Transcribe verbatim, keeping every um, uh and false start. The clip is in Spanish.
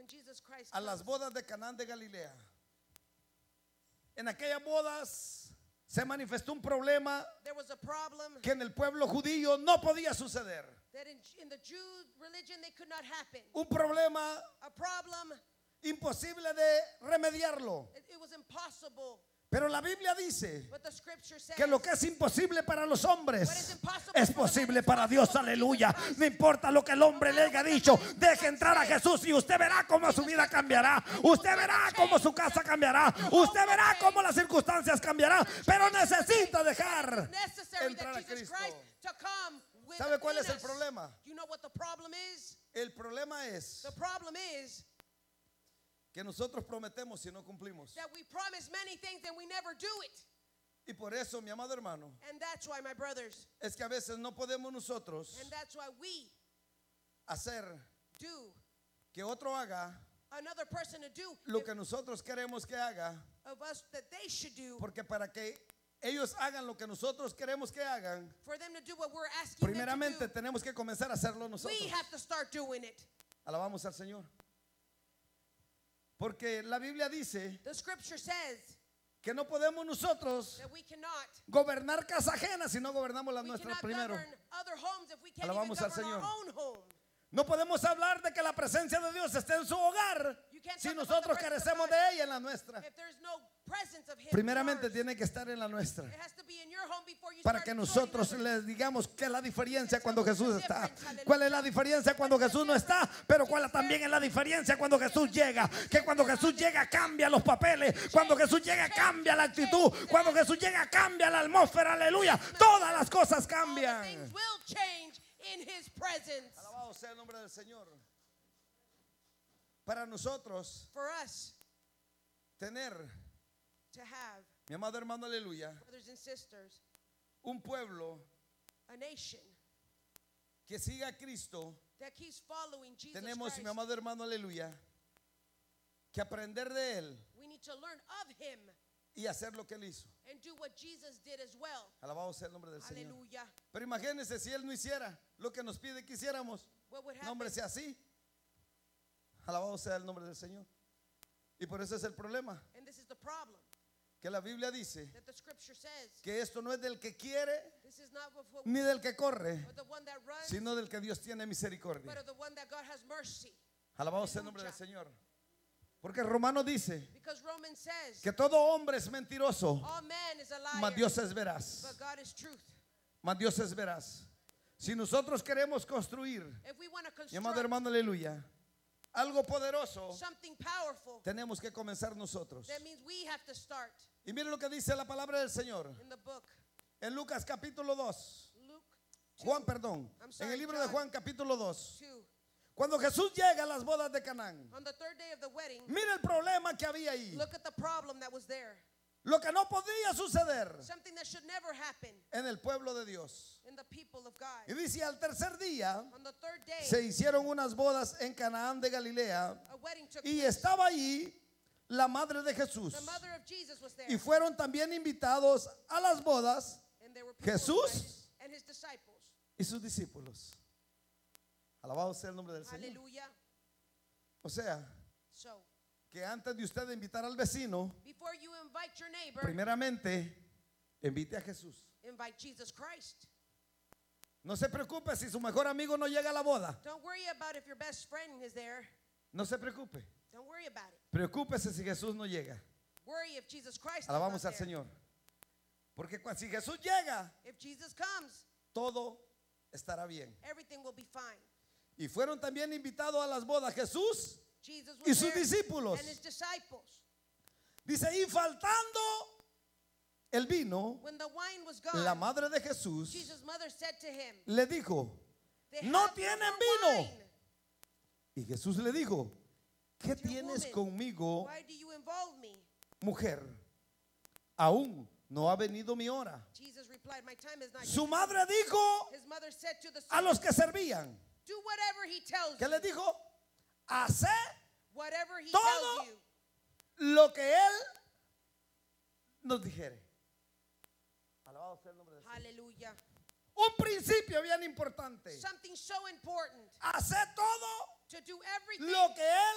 Jesus Christ a las comes, bodas de Canaán de Galilea. En aquellas bodas se manifestó un problema there was a problem que en el pueblo judío no podía suceder. that in, in the Jew religion they could not happen. Un problema A problem, imposible de remediarlo. it, it was impossible. Pero la Biblia dice But the scripture says que lo que es imposible para los hombres what is impossible es for posible man is para Dios, possible for aleluya. Jesus Christ. No importa lo que el hombre le haya dicho, deje entrar a Jesús y usted verá cómo su vida cambiará. Usted verá cómo su casa cambiará. Usted verá cómo las circunstancias cambiarán. Pero necesita dejar necessary entrar that a Jesus Cristo. Christ to come with ¿Sabe cuál es el us. problema? You know what the problem is? El problema es The problem is que nosotros prometemos y no cumplimos. that we promise many things and we never do it. Y por eso, mi amado hermano, And that's why, my brothers, es que a veces no podemos nosotros and that's why we hacer do que otro haga another person to do lo if- que nosotros queremos que haga, of us that they should do, porque para que ellos hagan lo que nosotros queremos que hagan, for them to do what we're asking them primeramente to do. tenemos que comenzar a hacerlo nosotros. We have to start doing it. Alabamos al Señor. Porque la Biblia dice The scripture says que no podemos nosotros that we cannot gobernar casa ajena si no gobernamos la we nuestra cannot primero. govern other homes if we can't Alabamos al even govern Señor. our own home. No podemos hablar de que la presencia de Dios esté en su hogar You can't si talk about nosotros the presence of carecemos God de ella en la nuestra. if there's no presence of him. Primeramente in yours. tiene que estar en la nuestra, It has to be in your home before you para start que enjoying nosotros others. les digamos qué es la diferencia cuando Jesús está. Aleluya. ¿Cuál es la diferencia cuando Jesús no está? Pero cuál también es la diferencia cuando Jesús llega. Que cuando Jesús llega cambia los papeles. Cuando Jesús llega cambia la actitud. Cuando Jesús llega cambia la atmósfera. Aleluya. Todas las cosas All the cambian. things will change in his presence. Alabado sea el nombre del Señor. Para nosotros For us tener, to have, mi amado hermano, aleluya, brothers and sisters, un pueblo a nation que siga a Cristo, that keeps following Jesus tenemos, Christ, mi amado hermano, aleluya, que aprender de Él we need to learn of him y hacer lo que Él hizo. and do what Jesus did as well. Alabado sea el nombre del Señor. Hallelujah. Pero imagínense si Él no hiciera lo que nos pide que hiciéramos. What would No, happen? hombre, sea así. Alabado sea el nombre del Señor. Y por eso es el problema, And this is the problem que la Biblia dice that the scripture says. que esto no es del que quiere This is not of what, ni del que corre, or the one that runs, sino del que Dios tiene but misericordia. of the one that God has mercy. Alabado sea el nombre del Señor. Porque Romano dice Because Romans says, que todo hombre es mentiroso, all man is a liar, mas Dios es veraz. but God is truth. Mas Dios es veraz. Si nosotros queremos construir, If we want to mi amado construct hermano, aleluya, algo poderoso, something powerful, tenemos que comenzar nosotros. that means we have to start. Y mire lo que dice la palabra del Señor In the book, en Lucas capítulo dos. Luke Juan, perdón, I'm en sorry, el libro de John. Juan capítulo dos. two, Cuando Jesús llega a las bodas de Canaán, on the third day of the wedding, mire el problema que había ahí. look at the problem that was there. Lo que no podía suceder Something that should never happen en el pueblo de Dios. in the people of God. Y dice, al tercer día On the third day, se hicieron unas bodas en Canaán de Galilea a wedding took y place. estaba allí la madre de Jesús. The mother of Jesus was there. Y fueron también invitados a las bodas And there were people Jesús invited, and his disciples. y sus discípulos. Alabado sea el nombre del Señor. Hallelujah. O sea, So, que antes de usted invitar al vecino, before you invite your neighbor, primeramente invite a Jesús. invite Jesus Christ. No se preocupe si su mejor amigo no llega a la boda. Don't worry about if your best friend is there. No se preocupe. Don't worry about it. Preocúpese si Jesús no llega. Worry if Jesus Christ is Alabamos not al there. Señor. Porque cuando, si Jesús llega, If Jesus comes, todo estará bien. everything will be fine. Y fueron también invitados a las bodas Jesús Jesus y was sus there discípulos. and his disciples. Dice, y faltando el vino, When the wine was gone, la madre de Jesús Jesus' mother said to him, le dijo, "They no have tienen more vino. wine." Y Jesús le dijo, ¿qué Dear tienes woman, conmigo, Why do you involve me? mujer? Aún no ha venido mi hora. Jesus replied, my time is not Su yet. madre dijo His mother said to the a los servants, que servían, do whatever he tells ¿qué you. les dijo? Haced Whatever he todo tells you. lo que Él nos dijere. Alabado sea el nombre de Dios. Hallelujah. Un principio bien importante. Something so important. Haced todo To do everything lo que Él